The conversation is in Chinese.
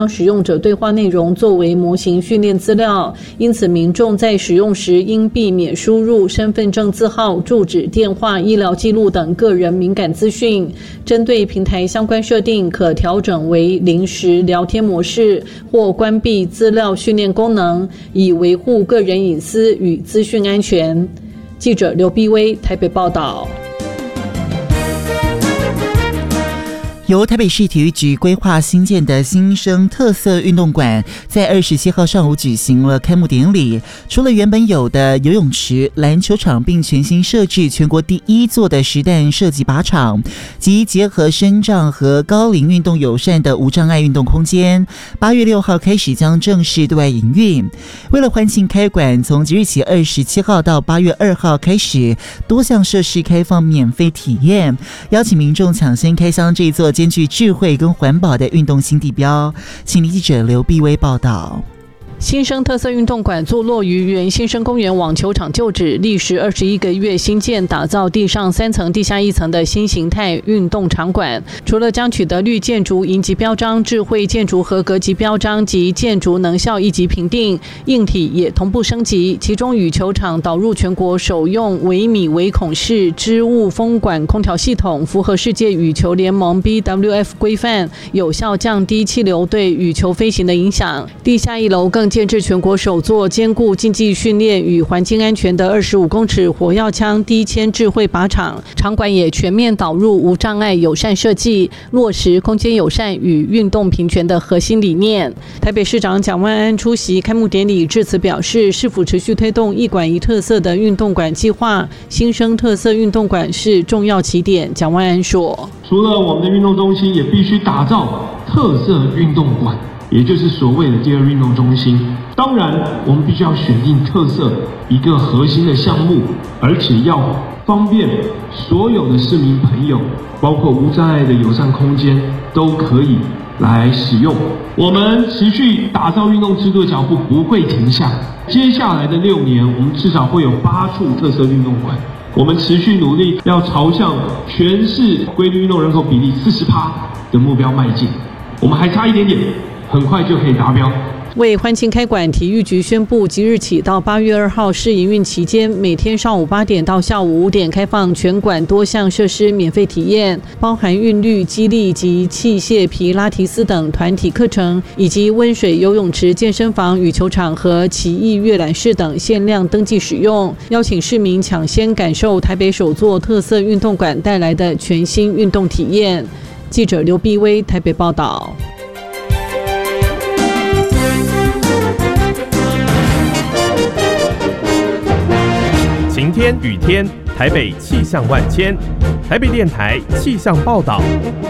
使用者对话内容作为模型训练资料，因此民众在使用时应避免输入身份证字号、住址、电话、医疗记录等个人敏感资讯。针对平台相关设定，可调整为临时聊天模式或关闭资料训练功能，以维护个人隐私与资讯安全。记者刘碧薇台北报道。 由台北市体育局规划新建的新生特色运动馆，在27号上午举行了开幕典礼。除了原本有的游泳池、篮球场，并全新设置全国第1座的实弹射击靶场，及结合身障和高龄运动友善的无障碍运动空间。8月6号开始将正式对外营运。为了欢庆开馆，从即日起27号到8月2号开始，多项设施开放免费体验，邀请民众抢先开箱这一座兼具智慧跟环保的运动新地标。请记者刘碧薇报道。 新生特色运动馆坐落于原新生公园网球场旧址，历时21个月新建，打造地上3层、地下1层的新形态运动场馆。除了将取得绿建筑银级标章、智慧建筑合格级标章及建筑能效1级评定，硬体也同步升级。其中羽球场导入全国首用微米微孔式织物风管空调系统，符合世界羽球联盟 BWF 规范，有效降低气流对羽球飞行的影响。地下1楼更建制全国首座兼顾竞技训练与环境安全的25公尺火药枪低铅智慧靶场，场馆也全面导入无障碍友善设计，落实空间友善与运动平权的核心理念。台北市长蒋万安出席开幕典礼，致辞表示，市府持续推动一馆一特色的运动馆计划，新生特色运动馆是重要起点。蒋万安说， 除了我们的运动中心，也必须打造特色运动馆，也就是所谓的第2运动中心。当然，我们必须要选定特色一个核心的项目，而且要方便所有的市民朋友，包括无障碍的友善空间都可以来使用。我们持续打造运动制度的脚步不会停下，接下来的6年，我们至少会有8处特色运动馆。我们持续努力，要朝向全市规律运动人口比例40%的目标迈进。我们还差一点点，很快就可以达标。 为欢庆开馆，体育局宣布，即日起到8月2号试营运期间，每天上午8点到下午5点开放全馆多项设施免费体验，包含韵律、肌力及器械皮拉提斯等团体课程，以及温水游泳池、健身房、羽球场和奇艺阅览室等限量登记使用，邀请市民抢先感受台北首座特色运动馆带来的全新运动体验。记者刘碧薇台北报道。 晴天雨天，台北气象万千。台北电台气象报道。